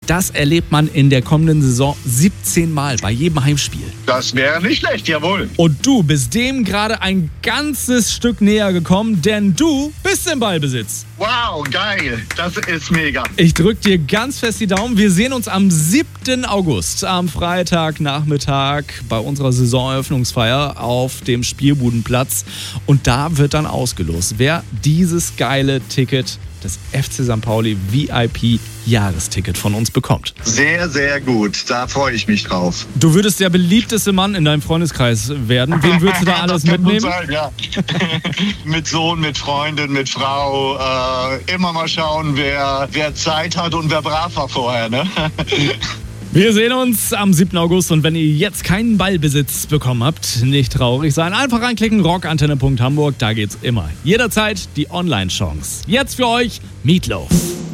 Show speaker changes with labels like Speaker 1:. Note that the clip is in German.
Speaker 1: Das erlebt man in der kommenden Saison 17 Mal bei jedem Heimspiel.
Speaker 2: Das wäre nicht schlecht, jawohl.
Speaker 1: Und du bist dem gerade ein ganzes Stück näher gekommen, denn du bist im Ballbesitz.
Speaker 2: Wow, geil. Das ist mega.
Speaker 1: Ich drück dir ganz fest die Daumen. Wir sehen uns am 7. August, am Freitagnachmittag bei unserer Saisoneröffnungsfeier auf dem Spielbudenplatz. Und da wird dann ausgelost, wer dieses geile Ticket, das FC St. Pauli VIP-Jahresticket von uns bekommt.
Speaker 2: Sehr, sehr gut. Da freue ich mich drauf.
Speaker 1: Du würdest der beliebteste Mann in deinem Freundeskreis werden. Wen würdest du da alles
Speaker 2: Das kann
Speaker 1: mitnehmen?
Speaker 2: gut sein, ja. Mit Sohn, mit Freundin, mit Frau. Immer mal schauen, wer Zeit hat und wer brav war vorher. Ne?
Speaker 1: Wir sehen uns am 7. August und wenn ihr jetzt keinen Ballbesitz bekommen habt, nicht traurig sein. Einfach reinklicken, rockantenne.hamburg, da geht's immer. Jederzeit die Online-Chance. Jetzt für euch Meatloaf.